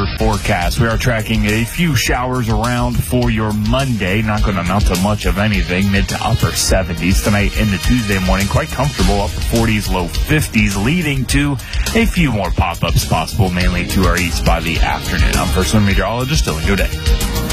weather forecast. We are tracking a few showers around for your Monday. Not going to amount to much of anything. Mid to upper 70s tonight into Tuesday morning. Quite comfortable, upper 40s, low 50s, leading to a few more pop-ups possible, mainly to our east by the afternoon. I'm First One Meteorologist Dylan Godet.